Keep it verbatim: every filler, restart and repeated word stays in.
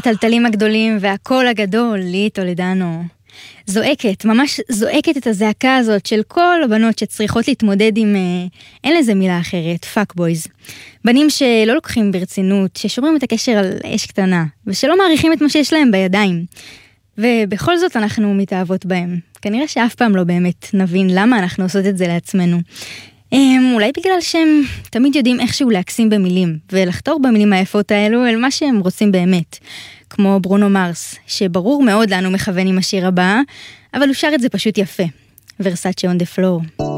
הטלטלים הגדולים והקול הגדול, לי טולדנו. זועקת, ממש זועקת את הזעקה הזאת של כל הבנות שצריכות להתמודד עם, אין לזה מילה אחרת, פאק בויז. בנים שלא לוקחים ברצינות, ששומרים את הקשר על אש קטנה, ושלא מעריכים את מה שיש להם בידיים. ובכל זאת אנחנו מתאהבות בהם. כנראה שאף פעם לא באמת נבין למה אנחנו עושות את זה לעצמנו. אולי בגלל שהם תמיד יודעים איכשהו להקסים במילים, ולחתור במילים היפות האלו אל מה שהם רוצים באמת. כמו ברונו מרס, שברור מאוד לאן הוא מכוון עם השיר הבא, אבל הוא שר את זה פשוט יפה. ורסאצ'ה on the floor.